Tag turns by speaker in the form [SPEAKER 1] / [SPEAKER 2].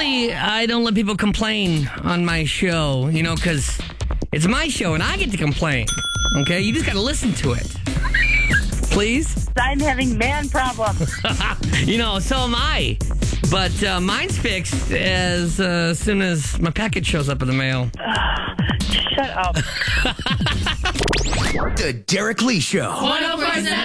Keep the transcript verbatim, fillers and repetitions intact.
[SPEAKER 1] Normally, I don't let people complain on my show, you know, because it's my show and I get to complain. Okay? You just got to listen to it. Please?
[SPEAKER 2] I'm having man problems.
[SPEAKER 1] You know, so am I. But uh, mine's fixed as uh, soon as my package shows up in the mail.
[SPEAKER 2] Shut up.
[SPEAKER 3] The Derek Lee Show.
[SPEAKER 4] one oh four point seven